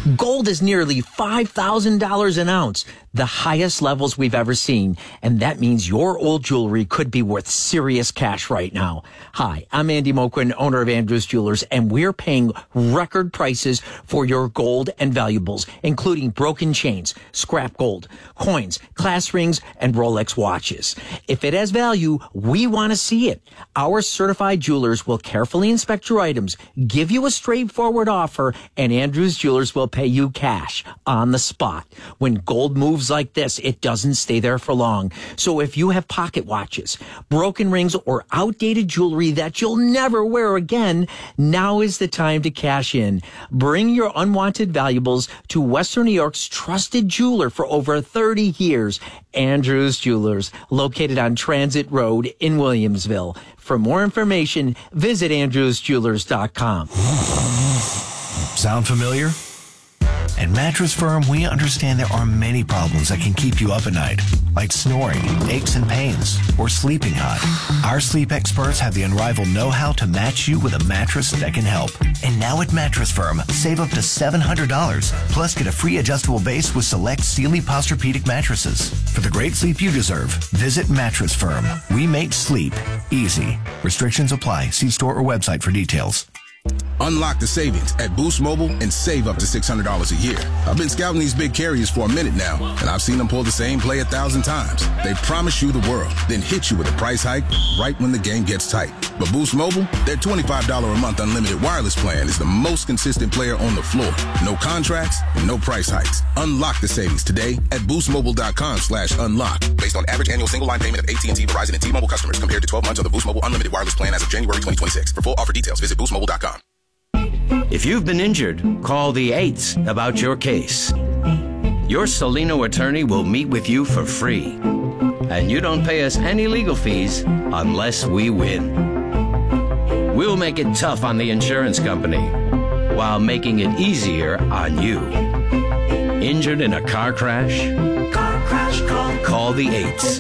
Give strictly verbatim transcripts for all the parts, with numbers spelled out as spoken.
Gold is nearly five thousand dollars an ounce, the highest levels we've ever seen. And that means your old jewelry could be worth serious cash right now. Hi, I'm Andy Moquin, owner of Andrews Jewelers, and we're paying record prices for your gold and valuables, including broken chains, scrap gold, coins, class rings, and Rolex watches. If it has value, we want to see it. Our certified jewelers will carefully inspect your items, give you a straightforward offer, and Andrews Jewelers will pay you cash on the spot. When gold moves like this, it doesn't stay there for long. So if you have pocket watches, broken rings, or outdated jewelry that you'll never wear again, now is the time to cash in. Bring your unwanted valuables to Western New York's trusted jeweler for over thirty years, Andrews Jewelers, located on Transit Road in Williamsville. For more information, visit andrews jewelers dot com. Sound familiar? At Mattress Firm, we understand there are many problems that can keep you up at night, like snoring, aches and pains, or sleeping hot. Our sleep experts have the unrivaled know-how to match you with a mattress that can help. And now at Mattress Firm, save up to seven hundred dollars, plus get a free adjustable base with select Sealy Posturepedic mattresses. For the great sleep you deserve, visit Mattress Firm. We make sleep easy. Restrictions apply. See store or website for details. Unlock the savings at Boost Mobile and save up to six hundred dollars a year. I've been scouting these big carriers for a minute now, and I've seen them pull the same play a thousand times. They promise you the world, then hit you with a price hike right when the game gets tight. But Boost Mobile, their twenty-five dollars a month unlimited wireless plan is the most consistent player on the floor. No contracts and no price hikes. Unlock the savings today at boostmobile.com slash unlock. Based on average annual single line payment of A T and T, Verizon, and T-Mobile customers compared to twelve months of the Boost Mobile unlimited wireless plan as of January twenty twenty-six. For full offer details, visit boost mobile dot com. If you've been injured, call the Eights about your case. Your Solino attorney will meet with you for free. And you don't pay us any legal fees unless we win. We'll make it tough on the insurance company while making it easier on you. Injured in a car crash? Car crash call. Call the Eights.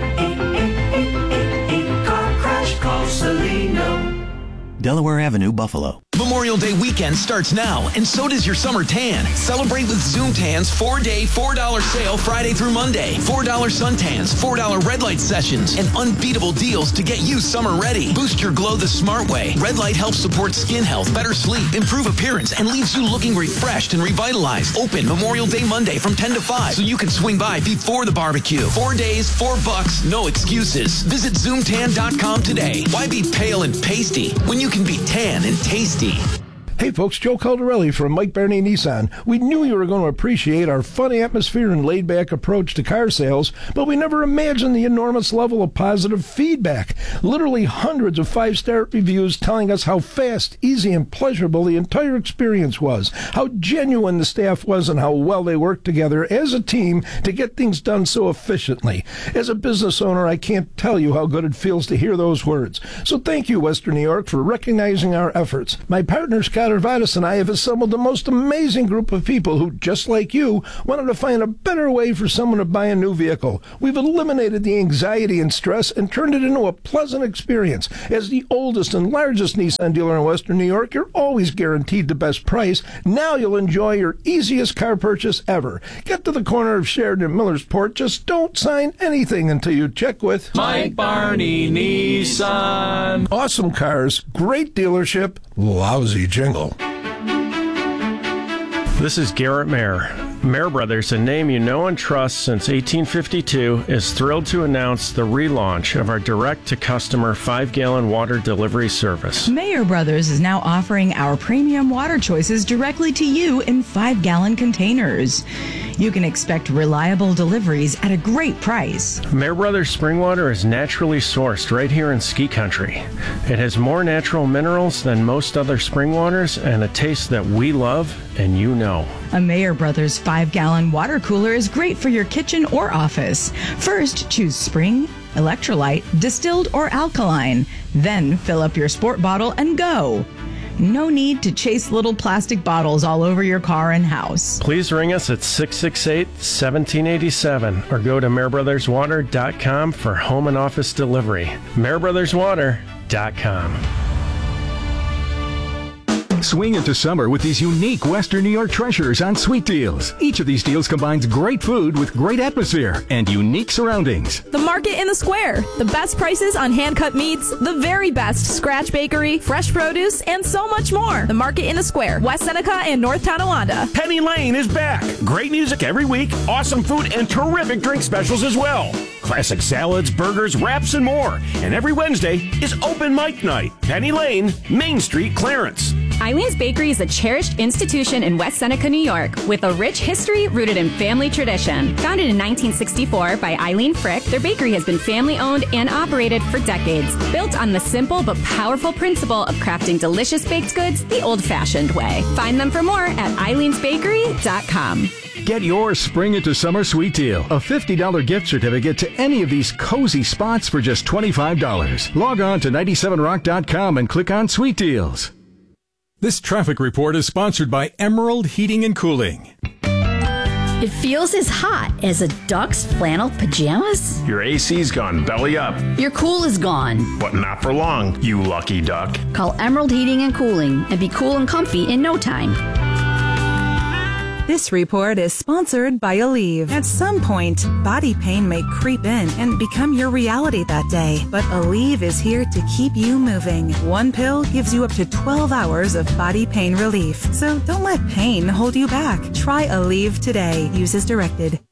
Car crash call Solino. Delaware Avenue, Buffalo. Memorial Day weekend starts now, and so does your summer tan. Celebrate with Zoom Tan's four-day, four dollar sale Friday through Monday. four dollar suntans, four dollar red light sessions, and unbeatable deals to get you summer ready. Boost your glow the smart way. Red light helps support skin health, better sleep, improve appearance, and leaves you looking refreshed and revitalized. Open Memorial Day Monday from ten to five, so you can swing by before the barbecue. Four days, four bucks, no excuses. Visit zoom tan dot com today. Why be pale and pasty when you can be tan and tasty? Hey folks, Joe Caldarelli from Mike Barney Nissan. We knew you were going to appreciate our fun atmosphere and laid-back approach to car sales, but we never imagined the enormous level of positive feedback. Literally hundreds of five-star reviews telling us how fast, easy, and pleasurable the entire experience was, how genuine the staff was, and how well they worked together as a team to get things done so efficiently. As a business owner, I can't tell you how good it feels to hear those words. So thank you, Western New York, for recognizing our efforts. My partner, Scott Arvadas, and I have assembled the most amazing group of people who, just like you, wanted to find a better way for someone to buy a new vehicle. We've eliminated the anxiety and stress and turned it into a pleasant experience. As the oldest and largest Nissan dealer in Western New York, you're always guaranteed the best price. Now you'll enjoy your easiest car purchase ever. Get to the corner of Sheridan and Millersport. Just don't sign anything until you check with Mike Barney Nissan. Awesome cars, great dealership, lousy jingle. This is Garrett Mayer. Mayer Brothers, a name you know and trust since eighteen fifty-two, is thrilled to announce the relaunch of our direct-to-customer five-gallon water delivery service. Mayer Brothers is now offering our premium water choices directly to you in five-gallon containers. You can expect reliable deliveries at a great price. Mayer Brothers spring water is naturally sourced right here in ski country. It has more natural minerals than most other spring waters and a taste that we love and you know. A Mayer Brothers five-gallon water cooler is great for your kitchen or office. First, choose spring, electrolyte, distilled, or alkaline. Then fill up your sport bottle and go. No need to chase little plastic bottles all over your car and house. Please ring us at six six eight, one seven eight seven or go to mayer brothers water dot com for home and office delivery. mayer brothers water dot com. Swing into summer with these unique Western New York treasures on Sweet Deals. Each of these deals combines great food with great atmosphere and unique surroundings. The Market in the Square. The best prices on hand-cut meats, the very best scratch bakery, fresh produce, and so much more. The Market in the Square, West Seneca and North Tonawanda. Penny Lane is back. Great music every week, awesome food, and terrific drink specials as well. Classic salads, burgers, wraps, and more. And every Wednesday is open mic night. Penny Lane, Main Street, Clarence. Eileen's Bakery is a cherished institution in West Seneca, New York, with a rich history rooted in family tradition. Founded in nineteen sixty-four by Eileen Frick, their bakery has been family-owned and operated for decades. Built on the simple but powerful principle of crafting delicious baked goods the old-fashioned way. Find them for more at eileens bakery dot com. Get your spring into summer sweet deal. A fifty dollars gift certificate to any of these cozy spots for just twenty-five dollars. Log on to ninety-seven rock dot com and click on Sweet Deals. This traffic report is sponsored by Emerald Heating and Cooling. It feels as hot as a duck's flannel pajamas. Your A C's gone belly up. Your cool is gone. But not for long, you lucky duck. Call Emerald Heating and Cooling and be cool and comfy in no time. This report is sponsored by Aleve. At some point, body pain may creep in and become your reality that day. But Aleve is here to keep you moving. One pill gives you up to twelve hours of body pain relief. So don't let pain hold you back. Try Aleve today. Use as directed.